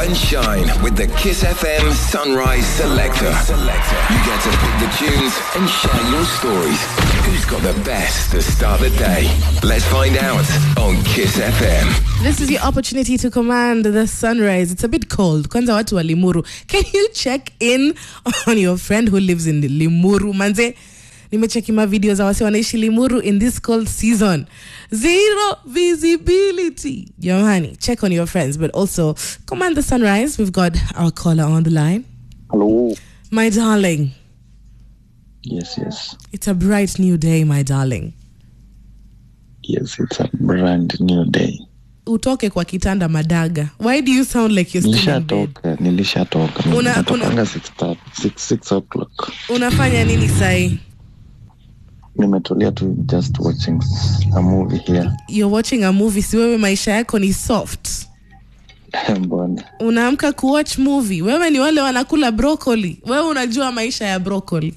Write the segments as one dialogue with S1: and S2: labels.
S1: and shine with the Kiss FM Sunrise Selector. You get to pick the tunes and share your stories. Who's got the best to start the day? Let's find out on Kiss FM.
S2: This is your opportunity to command the sunrise. It's a bit cold. Kwanza watu wa Limuru. Can you check in on your friend who lives in Limuru? Manze, nimecheki ma videos za wase wanaishi Limuru in this cold season. Zero visibility. Jamani, check on your friends, but also command the sunrise. We've got our caller on the line.
S3: Hello.
S2: My darling.
S3: Yes.
S2: It's a bright new day, my darling.
S3: Yes, it's a brand new day.
S2: Utoke kwa kitanda madaga. Why do you sound like you're still in bed?
S3: Nilishatoka. Natokanga 6 o'clock.
S2: Unafanya nini sai?
S3: Nimetulia tu just watching a movie here.
S2: You're watching a movie. Si wewe maisha yako ni soft.
S3: Mbona?
S2: Unaamka kuwatch movie. Wewe ni wale wanakula broccoli. Wewe unajua maisha ya broccoli.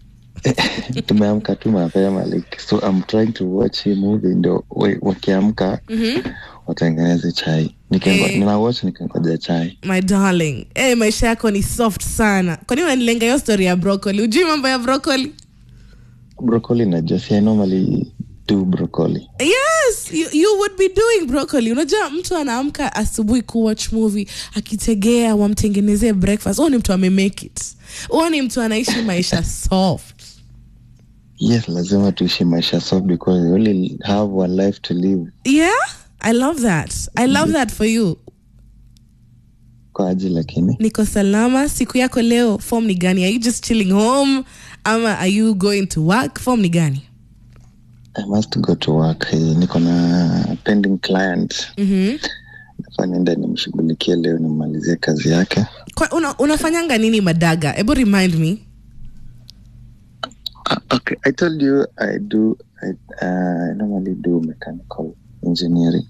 S3: Tumeamka tu mapema like, so I'm trying to watch a movie ndio wakiamka watengeneze chai. Nina watch nikangoja chai.
S2: My darling. Maisha yako ni soft sana. Kwa nini unanilenga hiyo story ya broccoli? Ujui mambo ya broccoli?
S3: Broccoli na just I normally do broccoli.
S2: Yes, you would be doing broccoli. Unajua mtu anaamka asubuhi kuwatch movie, akitegea wamtengenezee breakfast. Ni mtu amemake it. Ni mtu anaishi maisha soft.
S3: Yes, lazima tuishi maisha soft because we only have one life to live.
S2: Yeah, I love that. I love that for you.
S3: Kwa ajili lakini
S2: niko salama. Siku yako leo form ni gani? Are you just chilling home? Ama are you going to work? Form ni gani?
S3: I must go to work. Niko na pending client. Nafanya ndio nimshughulikie leo nimalizie kazi yake.
S2: Unafanyanga nini madaga? Hebu remind me.
S3: Okay, I told you I normally do mechanical engineering.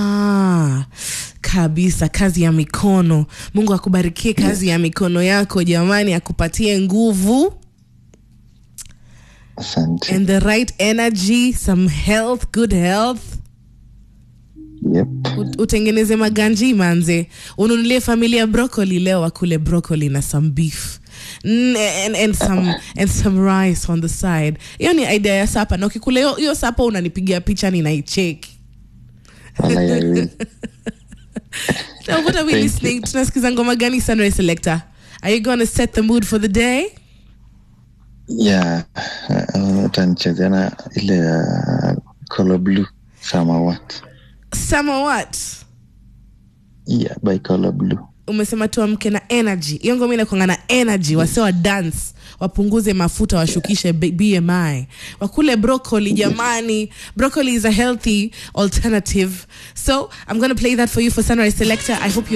S2: Kabisa, kazi ya mikono. Mungu akubarikie kazi ya mikono yako jamani, akupatie nguvu.
S3: Asante.
S2: And the right energy, some health, good health.
S3: Yep.
S2: Utengeneze maganji manze. Ununulie familia broccoli leo wakule broccoli na some beef. And some rice on the side. Hiyo ni idea ya sapa. Na ukikula hiyo sapa unanipigia picha ninaicheki. Now what are we listening? Tunasikiza ngoma gani Sunrise Selector? Are you going to set the mood for the day?
S3: Yeah. Utanichezea ile Color Blue Samawat.
S2: Samawat?
S3: Yeah, by Color Blue.
S2: Umesema tuamke na energy. Hiyo ngoma inakuanga na energy. Wase wa dance, wapunguze mafuta, washukishe BMI. Wakule broccoli jamani. Broccoli is a healthy alternative. So, I'm going to play that for you for Sunrise Selector. I hope you